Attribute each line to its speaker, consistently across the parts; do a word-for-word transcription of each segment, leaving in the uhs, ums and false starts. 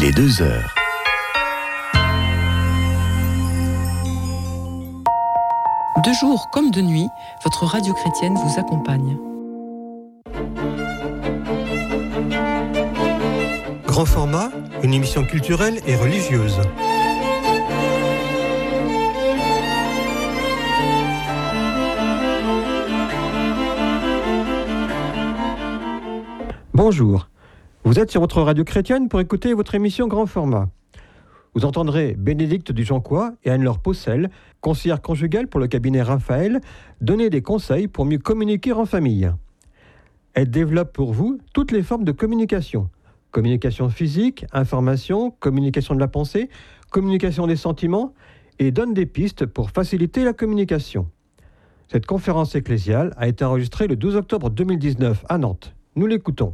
Speaker 1: est deux heures.
Speaker 2: De jour comme de nuit, votre radio chrétienne vous accompagne.
Speaker 3: Grand format, une émission culturelle et religieuse. Bonjour, vous êtes sur votre radio chrétienne pour écouter votre émission Grand format. Vous entendrez Bénédicte Dujoncois et Anne-Laure Possel, conseillère conjugale pour le cabinet Raphaël, donner des conseils pour mieux communiquer en famille. Elle développe pour vous toutes les formes de communication. Communication physique, information, communication de la pensée, communication des sentiments, et donne des pistes pour faciliter la communication. Cette conférence ecclésiale a été enregistrée le douze octobre deux mille dix-neuf à Nantes. Nous l'écoutons.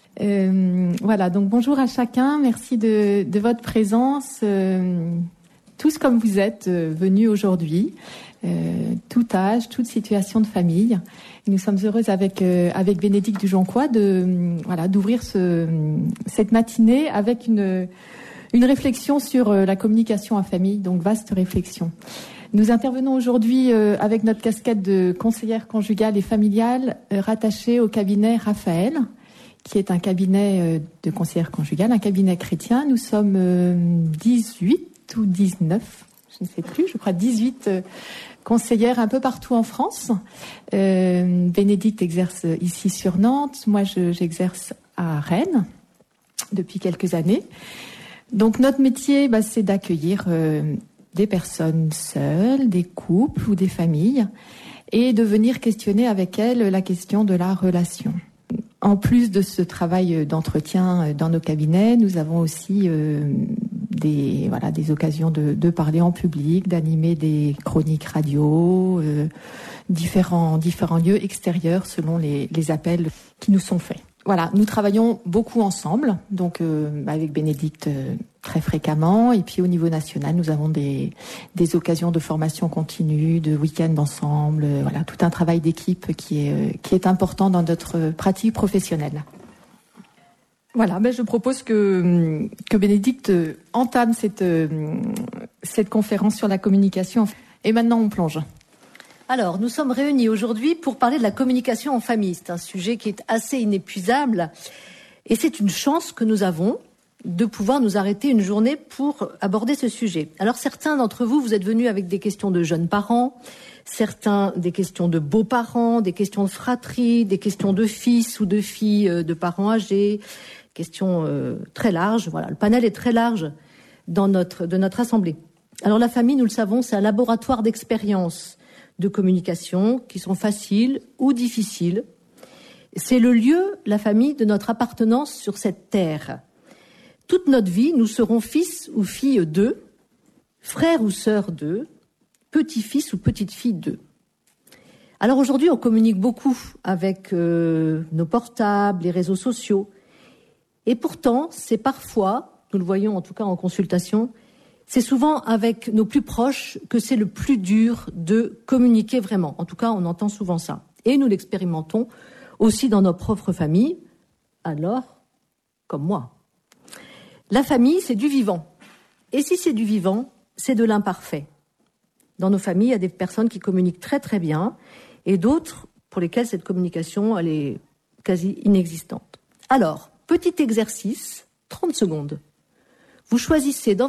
Speaker 4: Euh, voilà, donc bonjour à chacun, merci de, de votre présence, euh, tous comme vous êtes euh, venus aujourd'hui, euh, tout âge, toute situation de famille. Et nous sommes heureuses avec euh, avec Bénédicte Dujoncois de voilà d'ouvrir ce cette matinée avec une une réflexion sur euh, la communication en famille, donc vaste réflexion. Nous intervenons aujourd'hui euh, avec notre casquette de conseillère conjugale et familiale euh, rattachée au cabinet Raphaël, qui est un cabinet de conseillère conjugale, un cabinet chrétien. Nous sommes dix-huit ou dix-neuf, je ne sais plus, je crois dix-huit conseillères un peu partout en France. Euh, Bénédicte exerce ici sur Nantes, moi je, j'exerce à Rennes depuis quelques années. Donc notre métier, bah, c'est d'accueillir euh, des personnes seules, des couples ou des familles, et de venir questionner avec elles la question de la relation. En plus de ce travail d'entretien dans nos cabinets, nous avons aussi euh, des, voilà, des occasions de, de parler en public, d'animer des chroniques radio, euh, différents, différents lieux extérieurs selon les, les appels qui nous sont faits. Voilà, nous travaillons beaucoup ensemble, donc euh, avec Bénédicte euh, très fréquemment, et puis au niveau national, nous avons des, des occasions de formation continue, de week-ends ensemble, euh, voilà, tout un travail d'équipe qui est, euh, qui est important dans notre pratique professionnelle. Voilà, ben je propose que, que Bénédicte entame cette, cette conférence sur la communication, et maintenant on plonge.
Speaker 5: Alors, nous sommes réunis aujourd'hui pour parler de la communication en famille. C'est un sujet qui est assez inépuisable et c'est une chance que nous avons de pouvoir nous arrêter une journée pour aborder ce sujet. Alors, certains d'entre vous, vous êtes venus avec des questions de jeunes parents, certains des questions de beaux-parents, des questions de fratrie, des questions de fils ou de filles de parents âgés, questions euh, très larges. Voilà, le panel est très large dans notre, de notre assemblée. Alors, la famille, nous le savons, c'est un laboratoire d'expérience de communication qui sont faciles ou difficiles. C'est le lieu, la famille, de notre appartenance sur cette terre. Toute notre vie, nous serons fils ou filles d'eux, frères ou sœurs d'eux, petits-fils ou petites-filles d'eux. Alors aujourd'hui, on communique beaucoup avec euh, nos portables, les réseaux sociaux. Et pourtant, c'est parfois, nous le voyons en tout cas en consultation, c'est souvent avec nos plus proches que c'est le plus dur de communiquer vraiment. En tout cas, on entend souvent ça. Et nous l'expérimentons aussi dans nos propres familles. Alors, comme moi. La famille, c'est du vivant. Et si c'est du vivant, c'est de l'imparfait. Dans nos familles, il y a des personnes qui communiquent très très bien et d'autres pour lesquelles cette communication, elle est quasi inexistante. Alors, petit exercice, trente secondes. Vous choisissez dans